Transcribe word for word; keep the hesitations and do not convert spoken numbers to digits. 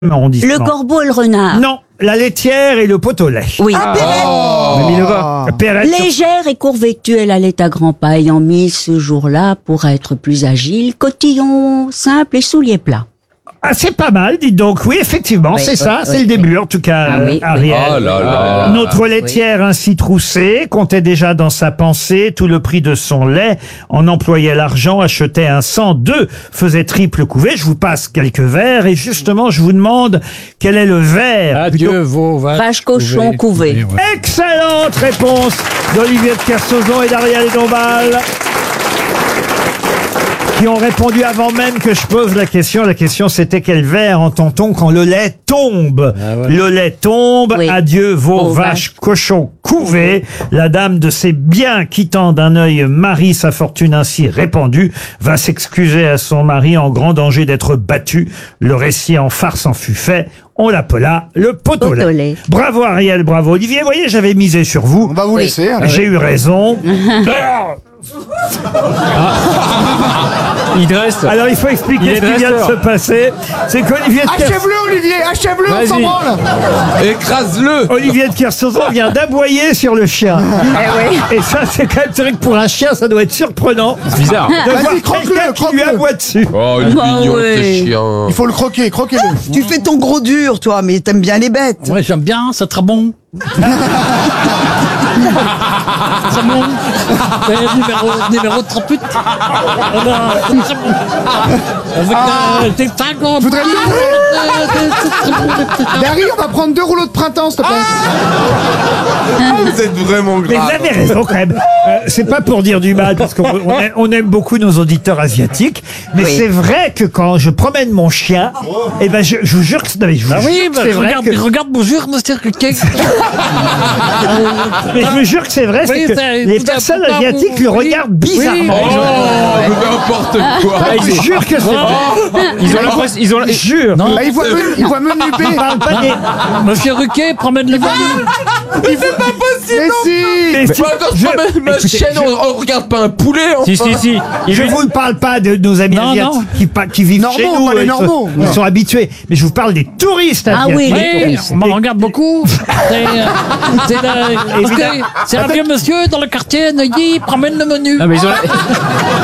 arrondissement. Le corbeau et le renard. Non, la laitière et le pot au lait. Oui. Ah, Perrette. Légère et courvêtue, elle allait à grands pas, ayant mis ce jour-là, pour être plus agile, cotillon simple et souliers plats. Ah, c'est pas mal, dites donc. Oui, effectivement, Oui, c'est oui, ça, oui, c'est oui. le début, en tout cas, Ah oui, oui. Ariel. Oh là là. Notre laitière ainsi troussée comptait déjà dans sa pensée tout le prix de son lait, en employait l'argent, achetait un cent deux, faisait triple couvée. Je vous passe quelques vers et justement, je vous demande quel est le vers. Adieu vos vaches. Vache, cochon, couvé. Ouais. Excellente réponse d'Olivier de Kersauzon et d'Ariel Dombal, qui ont répondu avant même que je pose la question. La question, c'était quel vers entend-on quand le lait tombe? Ah ouais. Le lait tombe, Oui. adieu vos Vos vaches, vaches. cochons couvés. La dame de ses biens, quittant d'un œil Marie, sa fortune ainsi répandue, va s'excuser à son mari en grand danger d'être battu. Le récit en farce en fut fait. On l'appela le pot au Pot au lait. lait. Bravo Ariel, bravo Olivier. Vous voyez, j'avais misé sur vous. On va vous laisser. hein. J'ai eu raison. Il dresse. Alors il faut expliquer Il est ce qui vient de dresseur. se passer. C'est qu'Olivier de, Kers- Achève-le, Olivier, achève-le, on s'en Vas-y. branle. Écrase-le. Olivier de Kersauzon vient d'aboyer sur le chien. Et ça, c'est quand même c'est vrai que pour un chien, ça doit être surprenant C'est bizarre. de voir Vas-y, croque-le, quelqu'un qui lui croque-le. aboie dessus. Oh, il est Ah mignon, ouais. ce chien. Il faut le croquer, croquez-le. Tu fais ton gros dur, toi, mais t'aimes bien les bêtes. Ouais, j'aime bien, c'est très bon. Très bon. Euh, numéro, numéro trente-huit. Euh, ben, c'est très bon. Avec euh, des tangos. Je voudrais dire- Euh, c'est très bon. Larry, on va prendre deux rouleaux de printemps, s'il te plaît. Vous êtes vraiment Mais vous grave. avez raison quand même. Euh, c'est pas pour dire du mal, parce qu'on on aime, on aime beaucoup nos auditeurs asiatiques. Mais Oui. c'est vrai que quand je promène mon chien, eh ben je, je vous jure que c'est non, mais je vous Ah jure oui, que bah, c'est vrai regarde, que, regarde, bonjour, monsieur Riquet. mais je vous jure que c'est vrai, c'est Oui, que c'est- les vous- personnes vous- asiatiques vous- le oui. regardent Oui. bizarrement. Oh, n'importe quoi. Je vous jure que c'est vrai. Ils ont l'impression, ils ont Je jure. Non. Ah, il voit menu, il voit menu B. On parle pas des... Monsieur Ruquet, promène le menu. Il fait pas possible. Mais si. Mais si- Bah, attends, je- je promène ma écoutez, chaîne, je- on, on regarde pas un poulet, enfin. Si, si, si. Il Je lui- vous ne parle pas de nos amis Non, asiatiques non. qui, pa- qui vivent Normaux, chez nous. pas les ils sont- normaux. Ils sont habitués. Mais je vous parle des touristes Ah asiatiques. oui, Oui, on m'en regarde beaucoup. C'est euh, c'est le- parce que c'est un vieux monsieur dans le quartier Neuilly, il promène le menu.